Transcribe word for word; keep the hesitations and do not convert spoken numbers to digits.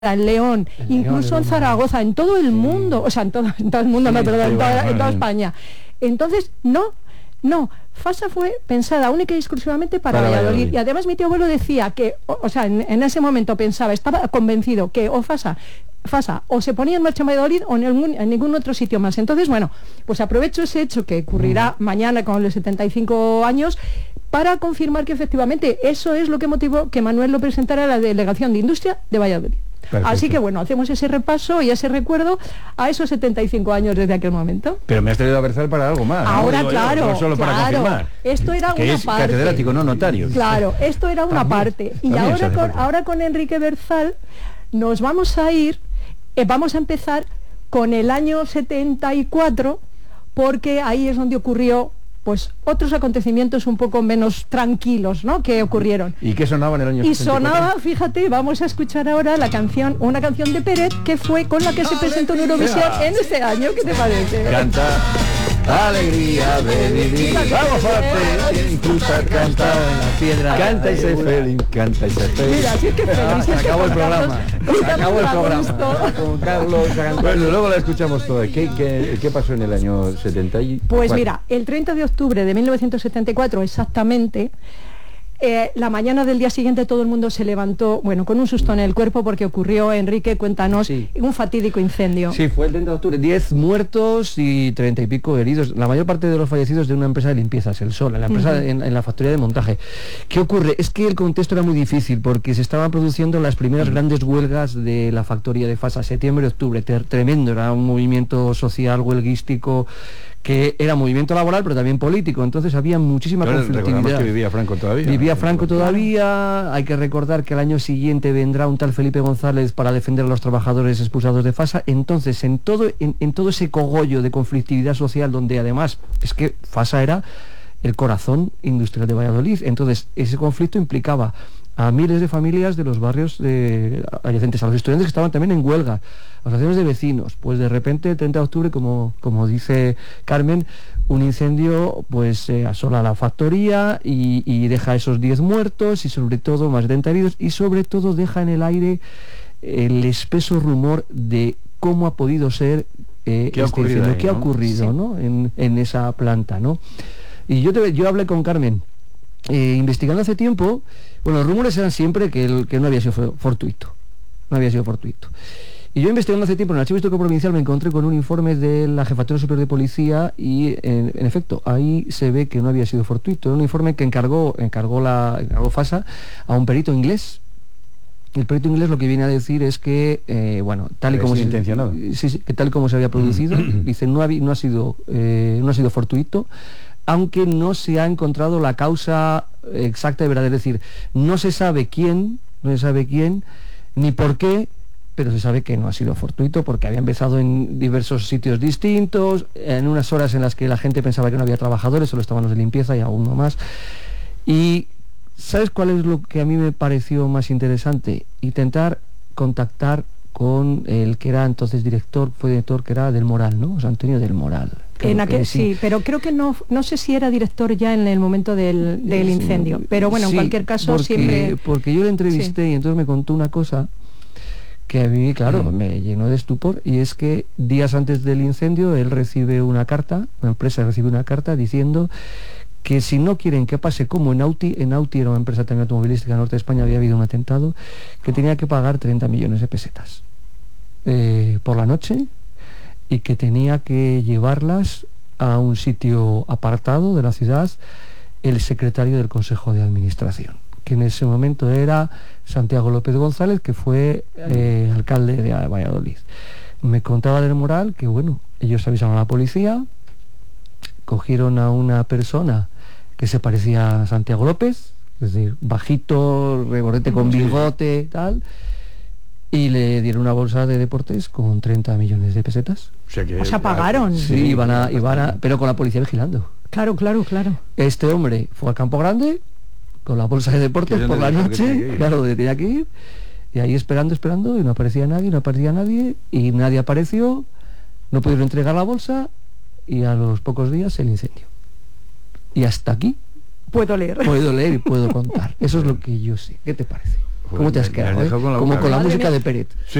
en León, el incluso León, en Zaragoza, en todo el sí. mundo, o sea, en todo, en todo el mundo, sí, no, perdón, sí, en, toda, bueno, en toda España. Entonces, no, no, Fasa fue pensada única y exclusivamente para, para Valladolid. Valladolid. Y además mi tío abuelo decía que, o, o sea, en, en ese momento pensaba, estaba convencido que o Fasa, Fasa o se ponía en marcha en Valladolid o en, el, en ningún otro sitio más. Entonces, bueno, pues aprovecho ese hecho que ocurrirá mm. mañana con los setenta y cinco años para confirmar que efectivamente eso es lo que motivó que Manuel lo presentara a la Delegación de Industria de Valladolid. Perfecto. Así que bueno, hacemos ese repaso y ese recuerdo a esos setenta y cinco años desde aquel momento. Pero me has traído a Berzal para algo más. Ahora, ¿no? claro, yo, no solo claro, para confirmar. Esto era que una es parte. Catedrático, no notario. Claro, esto era una también, parte. Y ahora con, ahora con Enrique Berzal nos vamos a ir, eh, vamos a empezar con el año setenta y cuatro, porque ahí es donde ocurrió pues otros acontecimientos un poco menos tranquilos, ¿no?, que ocurrieron. ¿Y qué sonaba en el año Y setenta y cuatro? Sonaba, fíjate, vamos a escuchar ahora la canción, una canción de Peret, que fue con la que se presentó en Eurovisión en ese año. ¿Qué te parece? Canta alegría de vivir. Vamos fuerte, incluso canta en la piedra. Canta y se feliz, canta y se feliz. Mira, si es que feliz. Se acabó el programa. Se acabó el programa. Con Carlos. Bueno, luego la escuchamos toda. ¿Qué, qué, qué pasó en el año setenta y cuatro? Pues mira, el treinta de octubre de mil novecientos setenta y cuatro exactamente, eh, la mañana del día siguiente todo el mundo se levantó, bueno, con un susto en el cuerpo porque ocurrió, Enrique, cuéntanos, sí. un fatídico incendio. Sí, fue el treinta de octubre, diez muertos y treinta y pico heridos, la mayor parte de los fallecidos de una empresa de limpiezas, el Sol, en la empresa, uh-huh. en, en la factoría de montaje. ¿Qué ocurre? Es que el contexto era muy difícil porque se estaban produciendo las primeras uh-huh. grandes huelgas de la factoría de Fasa, septiembre, octubre, ter- tremendo, era un movimiento social, huelguístico, que era movimiento laboral pero también político, entonces había muchísima pero conflictividad. Que vivía Franco todavía. Vivía Franco todavía, hay que recordar que el año siguiente vendrá un tal Felipe González para defender a los trabajadores expulsados de Fasa, entonces en todo, en, en todo ese cogollo de conflictividad social, donde además es que Fasa era el corazón industrial de Valladolid, entonces ese conflicto implicaba a miles de familias de los barrios de, adyacentes, a los estudiantes que estaban también en huelga, a las asociaciones de vecinos. Pues de repente el treinta de octubre, como, como dice Carmen, un incendio pues eh, asola la factoría y, y deja esos diez muertos y sobre todo más de treinta heridos, y sobre todo deja en el aire el espeso rumor de cómo ha podido ser eh, ¿Qué ha este ocurrido, incendio, ahí, qué ¿no? ha ocurrido, Sí. ¿no? en, en esa planta, ¿no? Y yo, te, yo hablé con Carmen Eh, investigando hace tiempo. Bueno, los rumores eran siempre que, el, que no había sido fortuito, no había sido fortuito. Y yo investigando hace tiempo en el Archivo Histórico Provincial me encontré con un informe de la Jefatura Superior de Policía y, en, en efecto, ahí se ve que no había sido fortuito. Era un informe que encargó, encargó, la, encargó Fasa a un perito inglés. El perito inglés lo que viene a decir es que, eh, bueno, tal y como se, intencionado. Sí, sí, que tal y como se había producido, dice, no, había, no, ha sido, eh, no ha sido fortuito, aunque no se ha encontrado la causa exacta y verdadera, es decir, no se sabe quién, no se sabe quién, ni por qué, pero se sabe que no ha sido fortuito porque había empezado en diversos sitios distintos, en unas horas en las que la gente pensaba que no había trabajadores, solo estaban los de limpieza y aún no más. Y ¿sabes cuál es lo que a mí me pareció más interesante? Intentar contactar con el que era entonces director, fue director que era del Moral, ¿no? José Antonio del Moral. En aquel, sí. sí, pero creo que no, no sé si era director ya en el momento del, del incendio, pero bueno, sí, en cualquier caso porque, siempre... Porque yo le entrevisté sí. y entonces me contó una cosa que a mí, claro, mm. me llenó de estupor, y es que días antes del incendio él recibe una carta, una empresa recibe una carta diciendo que si no quieren que pase como en Auti, en Auti era una empresa también automovilística en el norte de España, había habido un atentado, que tenía que pagar treinta millones de pesetas eh, por la noche, y que tenía que llevarlas a un sitio apartado de la ciudad el secretario del Consejo de Administración, que en ese momento era Santiago López González, que fue eh, alcalde de Valladolid. Me contaba del Moral que, bueno, ellos avisaron a la policía, cogieron a una persona que se parecía a Santiago López, es decir, bajito, rebordete con bigote, tal, y le dieron una bolsa de deportes con treinta millones de pesetas. O sea, que, o sea pagaron. Sí, iban a, iban a, pero con la policía vigilando. Claro, claro, claro. Este hombre fue al Campo Grande con la bolsa de deportes por la noche, claro, donde tenía que ir, y ahí esperando, esperando, y no aparecía nadie, no aparecía nadie, y nadie apareció, no pudieron entregar la bolsa, y a los pocos días el incendio. Y hasta aquí puedo leer. Puedo leer y puedo contar. Eso es lo que yo sé. ¿Qué te parece? ¿Cómo te has quedado? ¿eh? Con la Como boca con la Madre música mía. de Peret.